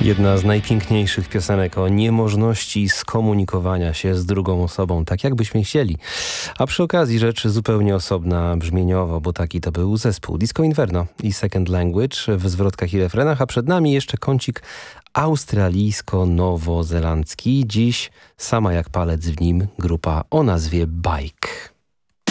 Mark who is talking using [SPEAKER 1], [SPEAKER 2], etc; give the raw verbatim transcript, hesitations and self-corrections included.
[SPEAKER 1] Jedna z najpiękniejszych piosenek o niemożności skomunikowania się z drugą osobą, tak jakbyśmy chcieli. A przy okazji rzecz zupełnie osobna brzmieniowo, bo taki to był zespół Disco Inferno i Second Language w zwrotkach i refrenach, a przed nami jeszcze kącik australijsko-nowozelandzki. Dziś sama jak palec w nim grupa o nazwie Bike.